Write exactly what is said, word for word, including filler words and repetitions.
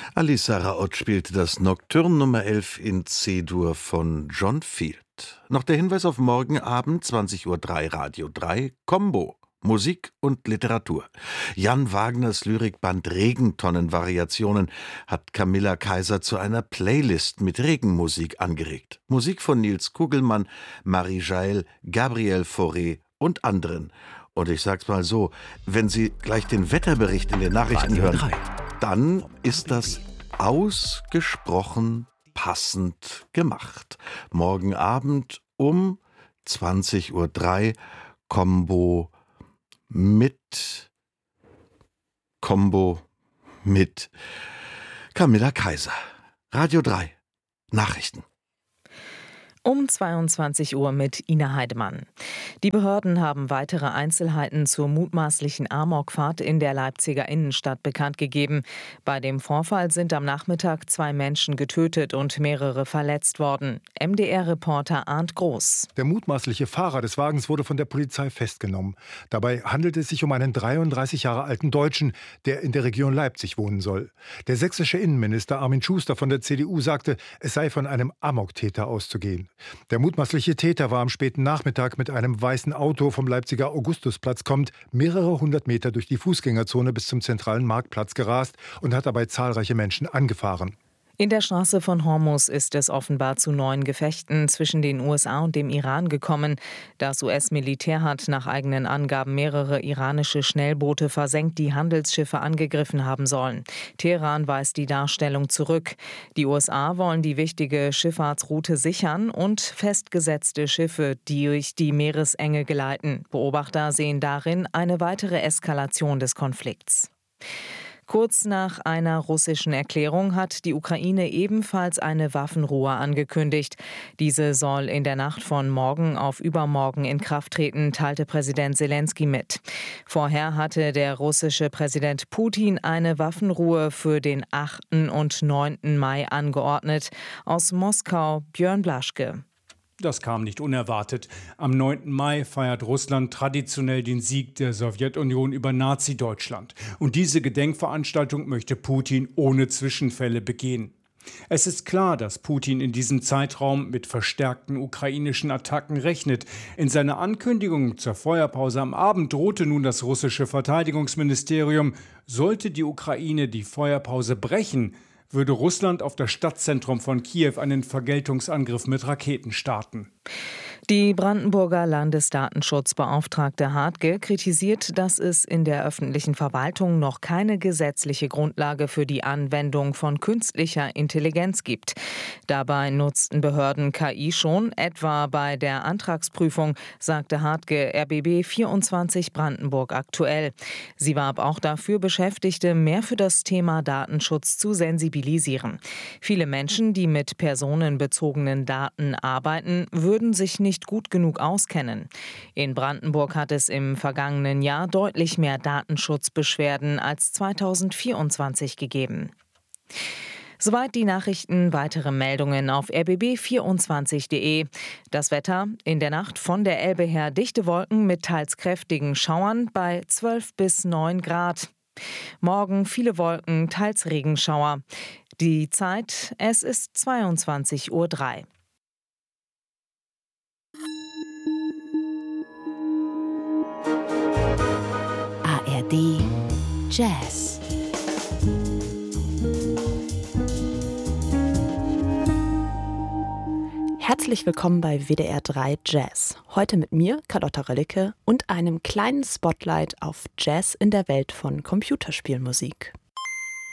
Alissa Raoult spielte das Nocturne Nummer elf in C-Dur von John Field. Noch der Hinweis auf morgen Abend, zwanzig Uhr drei, Radio drei, Combo, Musik und Literatur. Jan Wagners Lyrikband Regentonnenvariationen hat Camilla Kaiser zu einer Playlist mit Regenmusik angeregt. Musik von Nils Kugelmann, Marie Jael, Gabriel Fauré und anderen. Und ich sag's mal so, wenn Sie gleich den Wetterbericht in den Nachrichten Radio hören, drei. dann ist das ausgesprochen passend gemacht. Morgen Abend um zwanzig Uhr drei, Combo mit Combo mit Camilla Kaiser. Radio drei. Nachrichten. Um zweiundzwanzig Uhr mit Ina Heidemann. Die Behörden haben weitere Einzelheiten zur mutmaßlichen Amokfahrt in der Leipziger Innenstadt bekannt gegeben. Bei dem Vorfall sind am Nachmittag zwei Menschen getötet und mehrere verletzt worden. M D R-Reporter Arndt Groß. Der mutmaßliche Fahrer des Wagens wurde von der Polizei festgenommen. Dabei handelt es sich um einen dreiunddreißig Jahre alten Deutschen, der in der Region Leipzig wohnen soll. Der sächsische Innenminister Armin Schuster von der C D U sagte, es sei von einem Amoktäter auszugehen. Der mutmaßliche Täter war am späten Nachmittag mit einem weißen Auto vom Leipziger Augustusplatz kommend mehrere hundert Meter durch die Fußgängerzone bis zum zentralen Marktplatz gerast und hat dabei zahlreiche Menschen angefahren. In der Straße von Hormuz ist es offenbar zu neuen Gefechten zwischen den U S A und dem Iran gekommen. Das U S-Militär hat nach eigenen Angaben mehrere iranische Schnellboote versenkt, die Handelsschiffe angegriffen haben sollen. Teheran weist die Darstellung zurück. Die U S A wollen die wichtige Schifffahrtsroute sichern und festgesetzte Schiffe, die durch die Meeresenge geleiten. Beobachter sehen darin eine weitere Eskalation des Konflikts. Kurz nach einer russischen Erklärung hat die Ukraine ebenfalls eine Waffenruhe angekündigt. Diese soll in der Nacht von morgen auf übermorgen in Kraft treten, teilte Präsident Selenskyj mit. Vorher hatte der russische Präsident Putin eine Waffenruhe für den achten und neunten Mai angeordnet. Aus Moskau Björn Blaschke. Das kam nicht unerwartet. Am neunten Mai feiert Russland traditionell den Sieg der Sowjetunion über Nazi-Deutschland. Und diese Gedenkveranstaltung möchte Putin ohne Zwischenfälle begehen. Es ist klar, dass Putin in diesem Zeitraum mit verstärkten ukrainischen Attacken rechnet. In seiner Ankündigung zur Feuerpause am Abend drohte nun das russische Verteidigungsministerium, sollte die Ukraine die Feuerpause brechen, würde Russland auf das Stadtzentrum von Kiew einen Vergeltungsangriff mit Raketen starten. Die Brandenburger Landesdatenschutzbeauftragte Hartge kritisiert, dass es in der öffentlichen Verwaltung noch keine gesetzliche Grundlage für die Anwendung von künstlicher Intelligenz gibt. Dabei nutzten Behörden K I schon, etwa bei der Antragsprüfung, sagte Hartge R B B vierundzwanzig Brandenburg aktuell. Sie warb auch dafür, Beschäftigte mehr für das Thema Datenschutz zu sensibilisieren. Viele Menschen, die mit personenbezogenen Daten arbeiten, würden sich nicht gut genug auskennen. In Brandenburg hat es im vergangenen Jahr deutlich mehr Datenschutzbeschwerden als zweitausendvierundzwanzig gegeben. Soweit die Nachrichten, weitere Meldungen auf r b b vierundzwanzig punkt de. Das Wetter: in der Nacht von der Elbe her dichte Wolken mit teils kräftigen Schauern bei zwölf bis neun Grad. Morgen viele Wolken, teils Regenschauer. Die Zeit, es ist zweiundzwanzig Uhr drei. A R D Jazz. Herzlich willkommen bei W D R drei Jazz. Heute mit mir, Carlotta Röllicke, und einem kleinen Spotlight auf Jazz in der Welt von Computerspielmusik.